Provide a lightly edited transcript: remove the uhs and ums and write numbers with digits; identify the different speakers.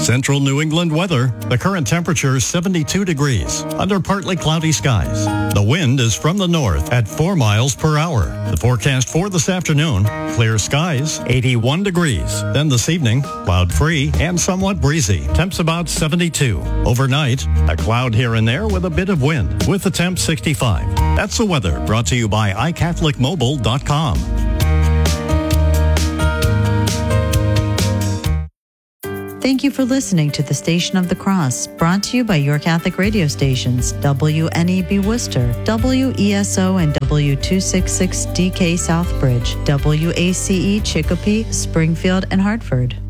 Speaker 1: Central New England weather. The current temperature is 72 degrees under partly cloudy skies. The wind is from the north at 4 miles per hour. The forecast for this afternoon, clear skies, 81 degrees. Then this evening, cloud-free and somewhat breezy. Temps about 72. Overnight, a cloud here and there with a bit of wind with the temp 65. That's the weather brought to you by iCatholicMobile.com.
Speaker 2: Thank you for listening to the Station of the Cross, brought to you by your Catholic radio stations, WNEB Worcester, WESO and W266DK Southbridge, WACE Chicopee, Springfield, and Hartford.